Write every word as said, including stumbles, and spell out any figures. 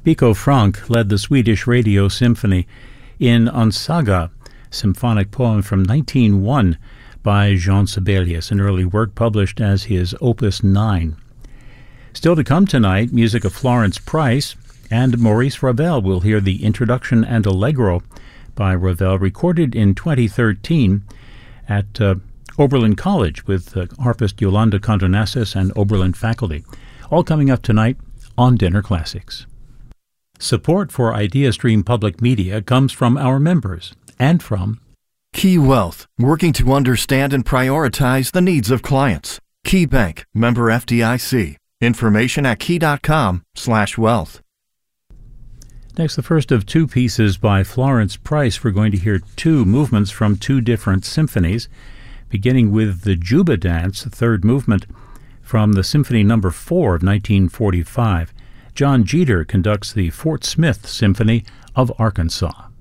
Pico Frank led the Swedish Radio Symphony in Onsaga, symphonic poem from nineteen oh one by Jean Sibelius, an early work published as his Opus nine. Still to come tonight, music of Florence Price, and Maurice Ravel will hear the Introduction and Allegro by Ravel, recorded in twenty thirteen at uh, Oberlin College with uh, harpist Yolanda Condonassis and Oberlin faculty. All coming up tonight on Dinner Classics. Support for IdeaStream Public Media comes from our members and from Key Wealth, working to understand and prioritize the needs of clients. Key Bank, member F D I C. Information at key.com slash wealth. Next, the first of two pieces by Florence Price. We're going to hear two movements from two different symphonies, beginning with the Juba Dance, the third movement from the Symphony Number four of nineteen forty-five. John Jeter conducts the Fort Smith Symphony of Arkansas.